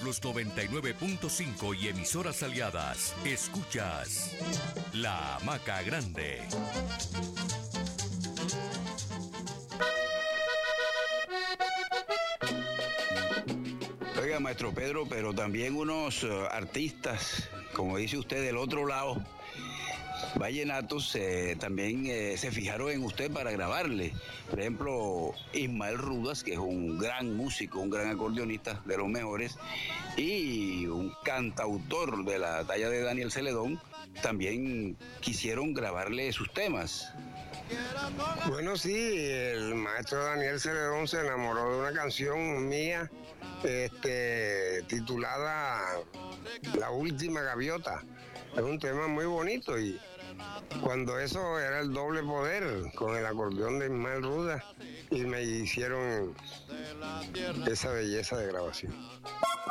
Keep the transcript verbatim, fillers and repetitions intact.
los noventa y nueve punto cinco y emisoras aliadas, escuchas La Hamaca Grande. Oiga, maestro Pedro, pero también unos uh, artistas, como dice usted, del otro lado, vallenatos, eh, también eh, se fijaron en usted para grabarle. Por ejemplo, Ismael Rudas, que es un gran músico, un gran acordeonista, de los mejores, y un cantautor de la talla de Daniel Celedón, también quisieron grabarle sus temas. Bueno, sí, el maestro Daniel Celedón se enamoró de una canción mía, este, titulada La Última Gaviota. Es un tema muy bonito y cuando eso era el doble poder con el acordeón de Ismael Rudas y me hicieron esa belleza de grabación.